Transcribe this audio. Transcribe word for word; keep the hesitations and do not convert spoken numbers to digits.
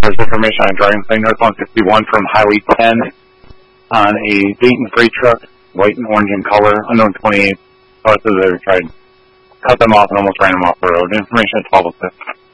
there's information on driving plane North one fifty-one from Highway ten on a Dayton freight truck, white and orange in color, unknown twenty-eight. North of there, tried to cut them off and almost ran them off the road. Information at twelve oh six.